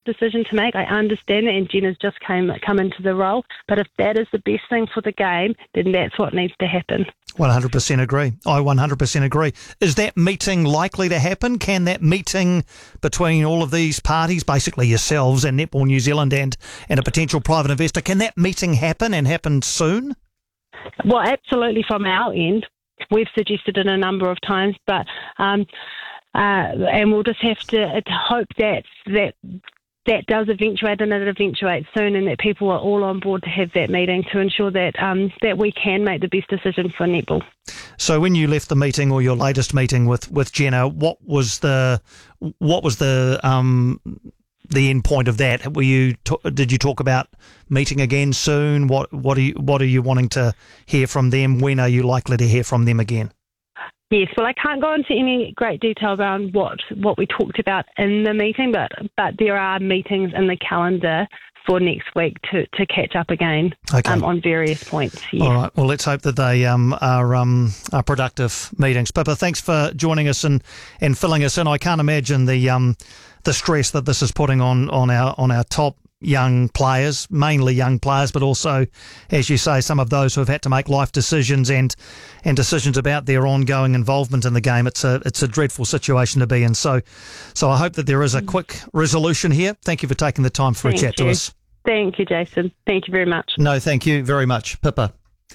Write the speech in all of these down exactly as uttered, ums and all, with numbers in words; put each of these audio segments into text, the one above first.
decision to make. I understand it, and Jenna's just came come into the role. But if that is the best thing for the game, then that's what needs to happen. one hundred percent agree. I one hundred percent agree. Is that meeting likely to happen? Can that meeting between all of these parties, basically yourselves and Netball New Zealand and, and a potential private investor, can that meeting happen and happen soon? Well, absolutely from our end. We've suggested it a number of times, but um, uh, and we'll just have to hope that that that does eventuate and it eventuates soon, and that people are all on board to have that meeting to ensure that um, that we can make the best decision for netball. So, when you left the meeting, or your latest meeting with, with Jenna, what was the what was the um, the end point of that? Were you t- did you talk about meeting again soon? What what are you what are you wanting to hear from them? When are you likely to hear from them again? Yes, well, I can't go into any great detail around what, what we talked about in the meeting, but but there are meetings in the calendar for next week to, to catch up again okay. um, on various points. Yeah. All right. Well, let's hope that they um, are, um, are productive meetings. Pippa, thanks for joining us and, and filling us in. I can't imagine the um, the stress that this is putting on, on our on our top young players, mainly young players, but also, as you say, some of those who have had to make life decisions and and decisions about their ongoing involvement in the game. It's a it's a dreadful situation to be in. So, so I hope that there is a quick resolution here. Thank you for taking the time for Thank a chat you. to us. Thank you, Jason. Thank you very much. No, thank you very much, Pippa.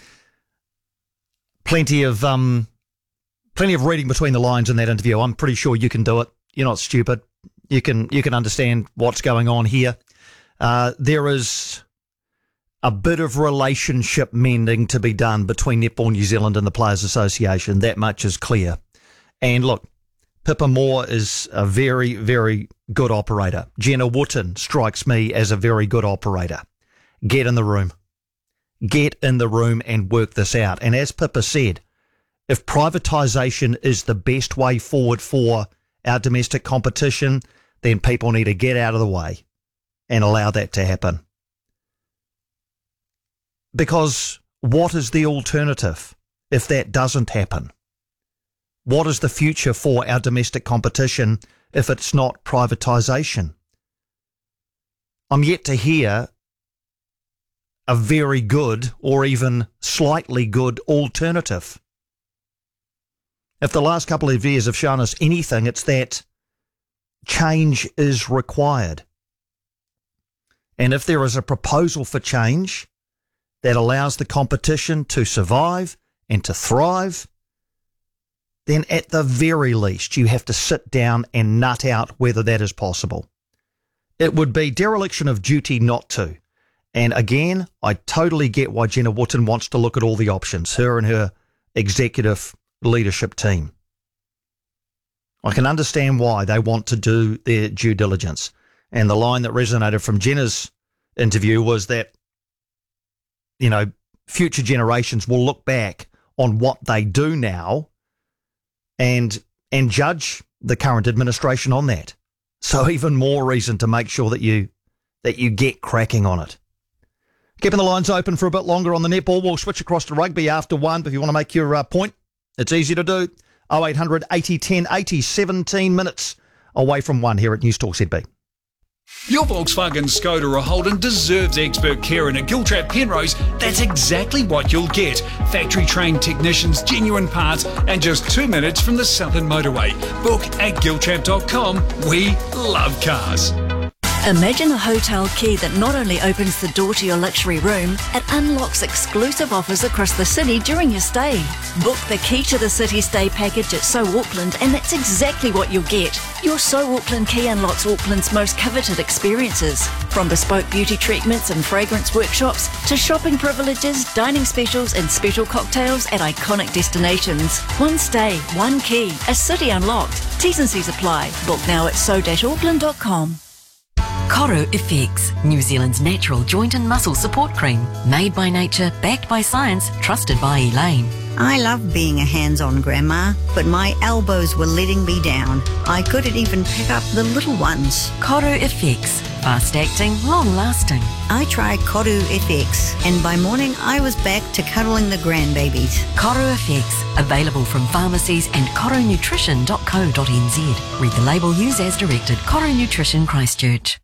Plenty of um, plenty of reading between the lines in that interview. I'm pretty sure you can do it. You're not stupid. You can you can understand what's going on here. Uh, there is a bit of relationship mending to be done between Netball New Zealand and the Players Association. That much is clear. And look, Pippa Moore is a very, very good operator. Jenna Wootton strikes me as a very good operator. Get in the room. Get in the room and work this out. And as Pippa said, if privatisation is the best way forward for our domestic competition, then people need to get out of the way and allow that to happen. Because what is the alternative if that doesn't happen? What is the future for our domestic competition if it's not privatisation? I'm yet to hear a very good or even slightly good alternative. If the last couple of years have shown us anything, it's that change is required. And if there is a proposal for change that allows the competition to survive and to thrive, then at the very least you have to sit down and nut out whether that is possible. It would be dereliction of duty not to. And again, I totally get why Jenna Wootton wants to look at all the options, her and her executive leadership team. I can understand why they want to do their due diligence. And the line that resonated from Jenna's interview was that, you know, future generations will look back on what they do now and and judge the current administration on that. So even more reason to make sure that you that you get cracking on it. Keeping the lines open for a bit longer on the netball. We'll switch across to rugby after one, but if you want to make your uh, point, it's easy to do. oh eight hundred eighty ten eighty, seventeen minutes away from one here at News Talk Z B. Your Volkswagen, Skoda or Holden deserves expert care, and at Giltrap Penrose, that's exactly what you'll get. Factory-trained technicians, genuine parts, and just two minutes from the Southern Motorway. Book at giltrap dot com. We love cars. Imagine a hotel key that not only opens the door to your luxury room, it unlocks exclusive offers across the city during your stay. Book the Key to the City stay package at So Auckland, and that's exactly what you'll get. Your So Auckland key unlocks Auckland's most coveted experiences. From bespoke beauty treatments and fragrance workshops to shopping privileges, dining specials and special cocktails at iconic destinations. One stay, one key, a city unlocked. T's and C's apply. Book now at so auckland dot com. Coro Effects, New Zealand's natural joint and muscle support cream. Made by nature, backed by science, trusted by Elaine. I love being a hands-on grandma, but my elbows were letting me down. I couldn't even pick up the little ones. Coro Effects, fast-acting, long-lasting. I tried Koru F X, and by morning I was back to cuddling the grandbabies. Coro Effects, available from pharmacies and coro nutrition dot co dot n z. Read the label, use as directed. Coro Nutrition Christchurch.